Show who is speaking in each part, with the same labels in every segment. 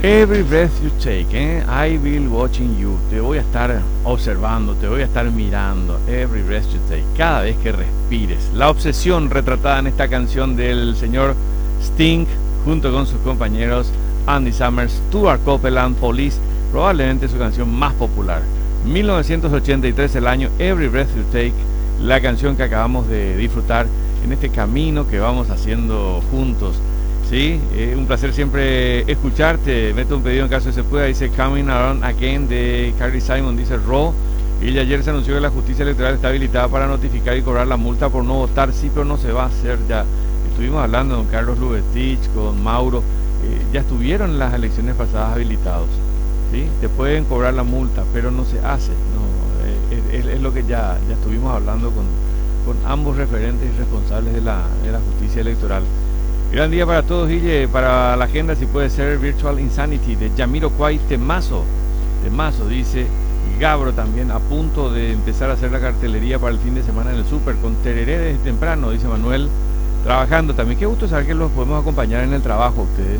Speaker 1: Every breath you take, I will watching you. Te voy a estar observando, te voy a estar mirando. Every breath you take, cada vez que respires. La obsesión retratada en esta canción del señor Sting, junto con sus compañeros Andy Summers, Stuart Copeland, Police, probablemente su canción más popular. 1983 el año, Every breath you take, la canción que acabamos de disfrutar en este camino que vamos haciendo juntos. Sí, un placer siempre escucharte. Meto un pedido en caso de se pueda. Dice Coming Around Again de Carly Simon. Dice Raw. Y ayer se anunció que la justicia electoral está habilitada para notificar y cobrar la multa por no votar. Sí, pero no se va a hacer ya. Estuvimos hablando con Carlos Lubetich, con Mauro. Ya estuvieron las elecciones pasadas habilitados. ¿Sí? Te pueden cobrar la multa, pero no se hace. No, es lo que ya estuvimos hablando con ambos referentes y responsables de la justicia electoral. Gran día para todos, Guille. Para la agenda, si puede ser Virtual Insanity de Jamiroquai, temazo, dice Gabro, también a punto de empezar a hacer la cartelería para el fin de semana en el súper con tereré desde temprano, dice Manuel, trabajando también. Qué gusto saber que los podemos acompañar en el trabajo ustedes.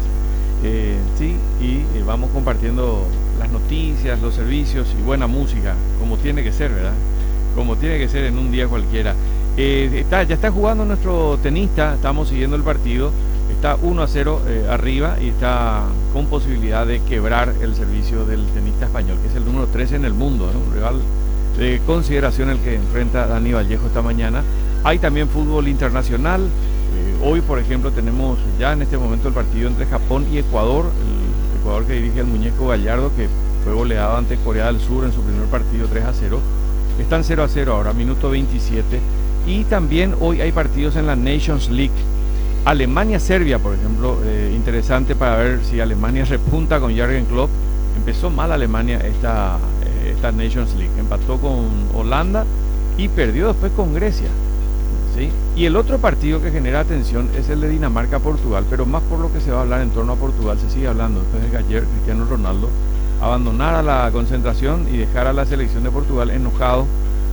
Speaker 1: Sí, y vamos compartiendo las noticias, los servicios y buena música, como tiene que ser, ¿verdad? Como tiene que ser en un día cualquiera. Ya está jugando nuestro tenista, estamos siguiendo el partido, está 1-0 arriba y está con posibilidad de quebrar el servicio del tenista español, que es el número 13 en el mundo, un rival de consideración el que enfrenta Dani Vallejo esta mañana. Hay también fútbol internacional, hoy por ejemplo tenemos ya en este momento el partido entre Japón y Ecuador, el Ecuador que dirige el muñeco Gallardo, que fue goleado ante Corea del Sur en su primer partido 3-0, están 0-0 ahora, minuto 27. Y también hoy hay partidos en la Nations League. Alemania-Serbia, por ejemplo, interesante para ver si Alemania repunta con Jürgen Klopp. Empezó mal Alemania esta Nations League. Empató con Holanda y perdió después con Grecia. ¿Sí? Y el otro partido que genera atención es el de Dinamarca-Portugal, pero más por lo que se va a hablar en torno a Portugal. Se sigue hablando después de que ayer Cristiano Ronaldo abandonara la concentración y dejara la selección de Portugal enojado